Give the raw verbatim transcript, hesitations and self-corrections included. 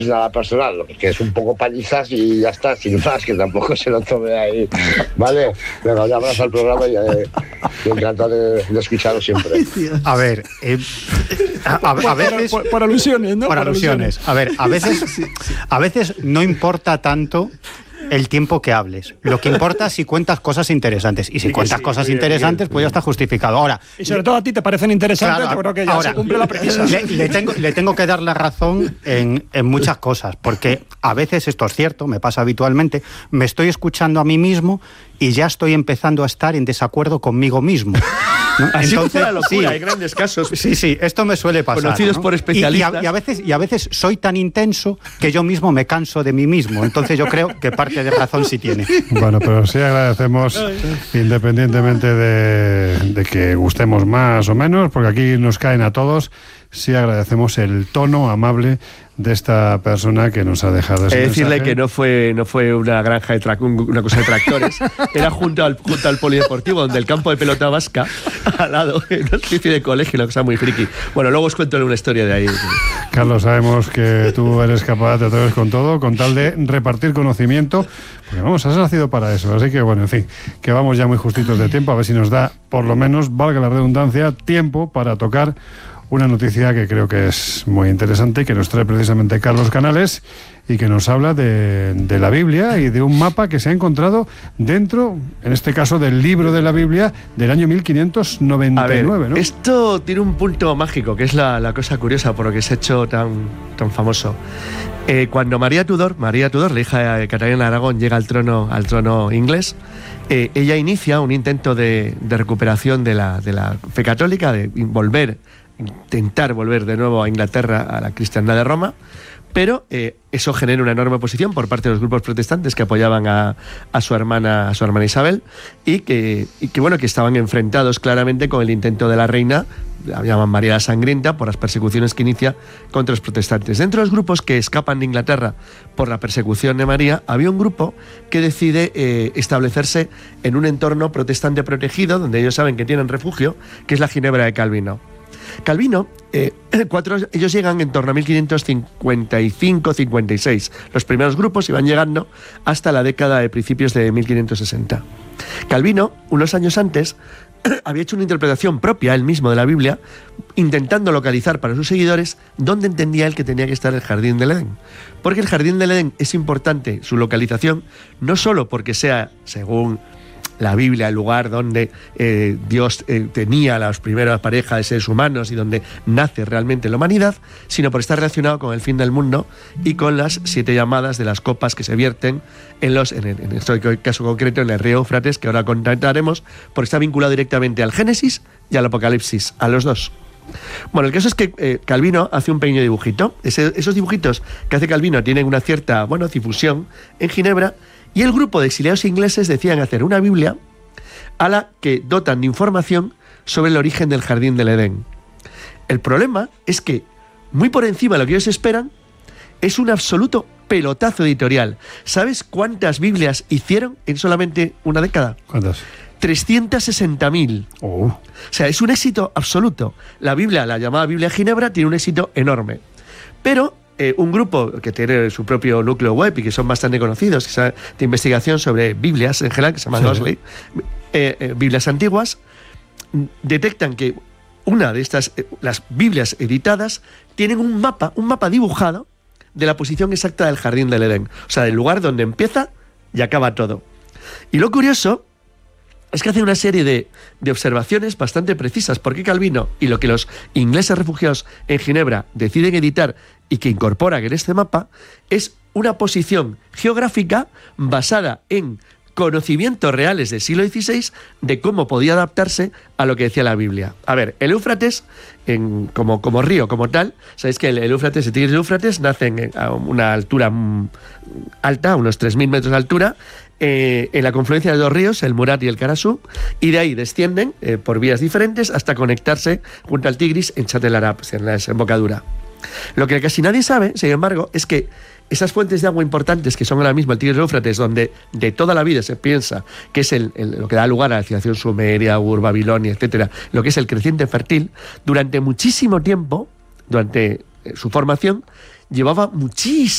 nada personal, que es un poco palizas y ya está, sin más, que tampoco se lo tome ahí, ¿vale? Venga, un abrazo al programa y eh, encantado de, de escucharlo siempre. A ver, eh, a, a, a veces... Por, por, por alusiones, ¿no? Por, por alusiones. alusiones. A ver, a veces, a veces no importa tanto el tiempo que hables. Lo que importa es si cuentas cosas interesantes. Y si sí, cuentas sí, cosas bien, interesantes, bien, pues ya está justificado. Ahora, y sobre todo a ti te parecen interesantes, claro, yo creo que ya ahora, se cumple la premisa. Le, le, tengo, le tengo que dar la razón en, en muchas cosas, porque a veces, esto es cierto, me pasa habitualmente, me estoy escuchando a mí mismo y ya estoy empezando a estar en desacuerdo conmigo mismo, ¿no? Así Entonces, la locura, sí, hay grandes casos. Sí, sí, esto me suele pasar. Conocidos, ¿no?, por especialistas. Y, y, a, y, a veces, y a veces soy tan intenso que yo mismo me canso de mí mismo. Entonces yo creo que parte de razón sí tiene. Bueno, pero sí agradecemos, independientemente de, de que gustemos más o menos, porque aquí nos caen a todos, sí agradecemos el tono amable de esta persona que nos ha dejado ese eh, decirle mensaje. Que no fue no fue una granja de tra- una cosa de tractores, era junto al junto al polideportivo, donde el campo de pelota vasca al lado, una especie de colegio, una cosa muy friki. Bueno, luego os cuento una historia de ahí. Carlos, sabemos que tú eres capaz, te atreves con todo, con tal de repartir conocimiento, porque vamos, has nacido para eso, así que bueno, en fin, que vamos ya muy justitos de tiempo, a ver si nos da, por lo menos, valga la redundancia, tiempo para tocar una noticia que creo que es muy interesante y que nos trae precisamente Carlos Canales y que nos habla de, de la Biblia y de un mapa que se ha encontrado dentro, en este caso, del libro de la Biblia del año mil quinientos noventa y nueve. A ver, ¿no? Esto tiene un punto mágico, que es la, la cosa curiosa por lo que se ha hecho tan, tan famoso. Eh, cuando María Tudor, María Tudor, la hija de Catalina de Aragón, llega al trono, al trono inglés, eh, ella inicia un intento de, de recuperación de la, de la fe católica, de volver intentar volver de nuevo a Inglaterra, a la cristiandad de Roma, pero eh, eso genera una enorme oposición por parte de los grupos protestantes que apoyaban a, a su hermana a su hermana Isabel y que, y que bueno que estaban enfrentados claramente con el intento de la reina, la llaman María la Sangrienta, por las persecuciones que inicia contra los protestantes. Dentro de los grupos que escapan de Inglaterra por la persecución de María, había un grupo que decide eh, establecerse en un entorno protestante protegido, donde ellos saben que tienen refugio, que es la Ginebra de Calvino. Calvino, eh, cuatro, ellos llegan en torno a mil quinientos cincuenta y cinco cincuenta y seis. Los primeros grupos iban llegando hasta la década de principios de mil quinientos sesenta. Calvino, unos años antes, había hecho una interpretación propia él mismo de la Biblia, intentando localizar para sus seguidores dónde entendía él que tenía que estar el Jardín del Edén. Porque el Jardín del Edén es importante, su localización, no solo porque sea, según la Biblia, el lugar donde eh, Dios eh, tenía las primeras parejas de seres humanos y donde nace realmente la humanidad, sino por estar relacionado con el fin del mundo y con las siete llamadas de las copas que se vierten en los, en, en este caso concreto, en el río Éufrates, que ahora comentaremos, porque está vinculado directamente al Génesis y al Apocalipsis, a los dos. Bueno, el caso es que eh, Calvino hace un pequeño dibujito. Ese, esos dibujitos que hace Calvino tienen una cierta, bueno, difusión en Ginebra, y el grupo de exiliados ingleses decían hacer una Biblia a la que dotan de información sobre el origen del Jardín del Edén. El problema es que, muy por encima de lo que ellos esperan, es un absoluto pelotazo editorial. ¿Sabes cuántas Biblias hicieron en solamente una década? ¿Cuántas? trescientos sesenta mil. Oh. O sea, es un éxito absoluto. La Biblia, la llamada Biblia Ginebra, tiene un éxito enorme. Pero eh, un grupo que tiene su propio núcleo web y que son bastante conocidos, que es de investigación sobre Biblias en general, que se llama Gosley, sí. eh, eh, Biblias antiguas, detectan que una de estas, eh, las Biblias editadas, tienen un mapa, un mapa dibujado de la posición exacta del Jardín del Edén. O sea, del lugar donde empieza y acaba todo. Y lo curioso es que hace una serie de, de observaciones bastante precisas, porque Calvino y lo que los ingleses refugiados en Ginebra deciden editar y que incorporan en este mapa es una posición geográfica basada en conocimientos reales del siglo dieciséis de cómo podía adaptarse a lo que decía la Biblia. A ver, el Éufrates, en, como, como río, como tal, sabéis que el, el Éufrates, el Tigris y el Éufrates nacen a una altura alta, unos tres mil metros de altura, eh, en la confluencia de dos ríos, el Murat y el Karasú, y de ahí descienden eh, por vías diferentes hasta conectarse junto al Tigris en Chat el Arab, en la desembocadura. Lo que casi nadie sabe, sin embargo, es que esas fuentes de agua importantes que son ahora mismo el Tigris y el Éufrates, donde de toda la vida se piensa que es el, el, lo que da lugar a la civilización sumeria, Ur, Babilonia, etcétera, lo que es el creciente fértil, durante muchísimo tiempo, durante su formación, llevaba muchísimo